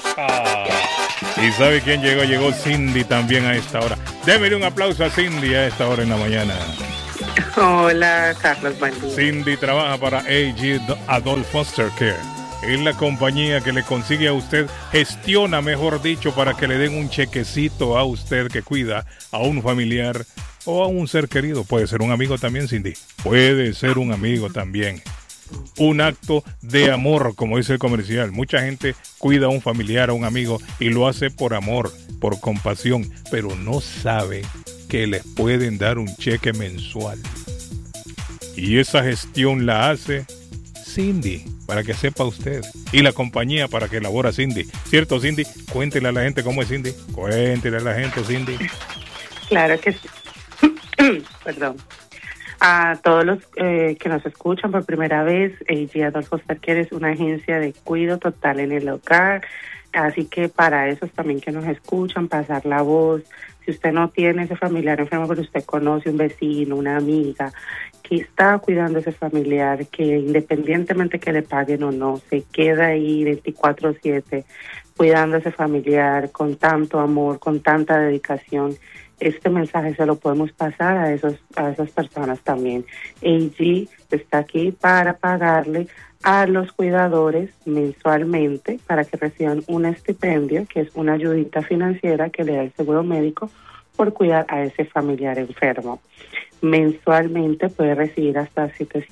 ¿Y sabe quién llegó? Llegó Cindy también a esta hora. Démele un aplauso a Cindy a esta hora en la mañana. Hola, Carlos, buen día. Cindy trabaja para AG Adult Foster Care. Es la compañía que le consigue a usted, gestiona, mejor dicho, para que le den un chequecito a usted que cuida a un familiar o a un ser querido. Puede ser un amigo también, Cindy. Puede ser un amigo también. Un acto de amor, como dice el comercial. Mucha gente cuida a un familiar, a un amigo, y lo hace por amor, por compasión, pero no sabe que les pueden dar un cheque mensual. Y esa gestión la hace Cindy, para que sepa usted. Y la compañía para que elabora Cindy. ¿Cierto, Cindy? Cuéntele a la gente cómo es Cindy. Cuéntele a la gente, Cindy. Claro que sí. Perdón. A todos los que nos escuchan por primera vez, AG Adult Foster Care es una agencia de cuidado total en el hogar. Así que para esos también que nos escuchan, pasar la voz. Si usted no tiene ese familiar enfermo, pero usted conoce un vecino, una amiga que está cuidando a ese familiar, que independientemente que le paguen o no, se queda ahí 24/7 cuidando a ese familiar con tanto amor, con tanta dedicación. Este mensaje se lo podemos pasar a esas personas también. AG está aquí para pagarle a los cuidadores mensualmente para que reciban un estipendio, que es una ayudita financiera que le da el seguro médico por cuidar a ese familiar enfermo. Mensualmente puede recibir hasta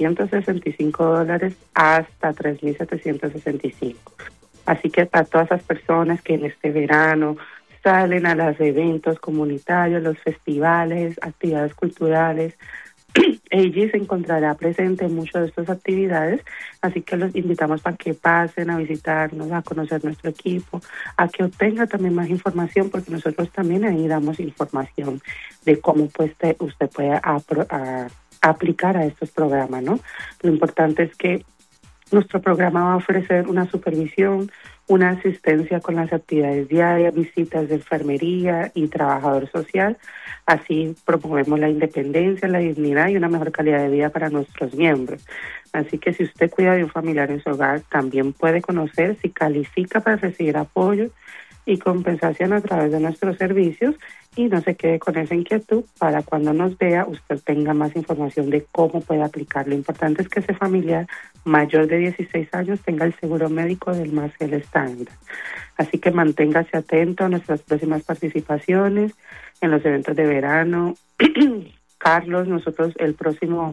$765 hasta $3,765. Así que para todas esas personas que en este verano salen a los eventos comunitarios, los festivales, actividades culturales, AG se encontrará presente en muchas de estas actividades, así que los invitamos para que pasen a visitarnos, a conocer nuestro equipo, a que obtenga también más información, porque nosotros también ahí damos información de cómo pues usted puede aplicar a estos programas, ¿no? Lo importante es que nuestro programa va a ofrecer una supervisión, una asistencia con las actividades diarias, visitas de enfermería y trabajador social. Así promovemos la independencia, la dignidad y una mejor calidad de vida para nuestros miembros. Así que si usted cuida de un familiar en su hogar, también puede conocer si califica para recibir apoyo y compensación a través de nuestros servicios, y no se quede con esa inquietud. Para cuando nos vea, usted tenga más información de cómo puede aplicar. Lo importante es que ese familiar mayor de 16 años tenga el seguro médico del más el estándar. Así que manténgase atento a nuestras próximas participaciones en los eventos de verano. Carlos, nosotros el próximo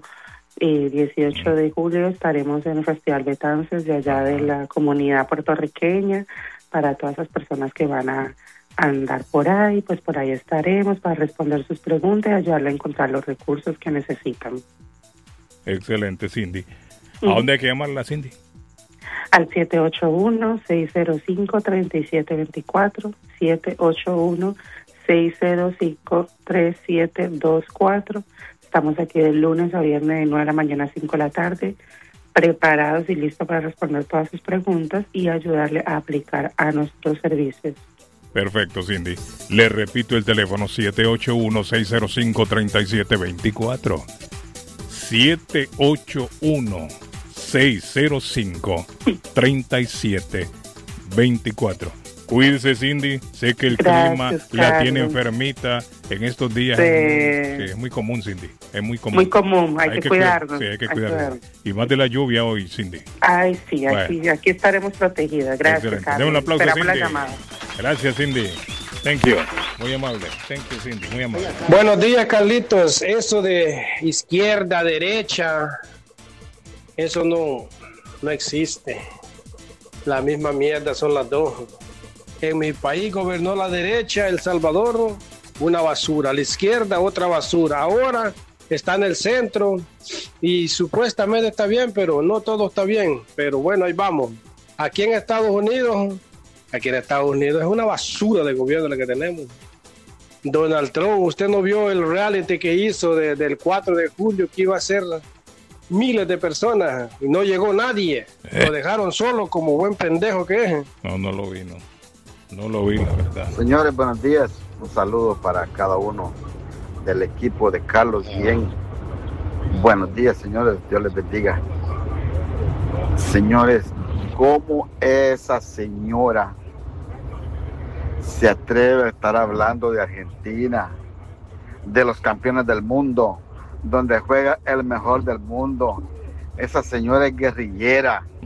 18 de julio estaremos en el Festival Betances de allá de la comunidad puertorriqueña. Para todas las personas que van a andar por ahí, pues por ahí estaremos para responder sus preguntas y ayudarle a encontrar los recursos que necesitan. Excelente, Cindy. ¿A dónde hay que llamarla, Cindy? Al 781-605-3724, 781-605-3724. Estamos aquí de lunes a viernes de 9 de la mañana a 5 de la tarde, preparados y listos para responder todas sus preguntas y ayudarle a aplicar a nuestros servicios. Perfecto, Cindy. Le repito el teléfono, 781-605-3724. 781-605-3724. Cuídese, Cindy. Sé que el clima la tiene enfermita en estos días. Sí, es muy común, Cindy. Es muy común. Muy común, hay que cuidarnos. Sí, hay que cuidarnos. Y más de la lluvia hoy, Cindy. Ay, sí, aquí estaremos protegidas. Gracias, Carlos. Un aplauso, esperamos Cindy. La llamada. Gracias, Cindy. Thank you. Muy amable. Thank you, Cindy. Muy amable. Buenos días, Carlitos. Eso de izquierda, derecha, eso no existe. La misma mierda son las dos. En mi país gobernó la derecha, El Salvador, una basura. La izquierda, otra basura. Ahora está en el centro y supuestamente está bien, pero no todo está bien. Pero bueno, ahí vamos. Aquí en Estados Unidos es una basura de gobierno la que tenemos. Donald Trump, usted no vio el reality que hizo del 4 de julio, que iba a ser miles de personas y no llegó nadie. Lo dejaron solo como buen pendejo que es. No lo vi, no lo vi, la verdad. Señores, buenos días. Un saludo para cada uno del equipo de Carlos Guillén. Buenos días, señores. Dios les bendiga. Señores, ¿cómo esa señora se atreve a estar hablando de Argentina, de los campeones del mundo, donde juega el mejor del mundo? Esa señora es guerrillera.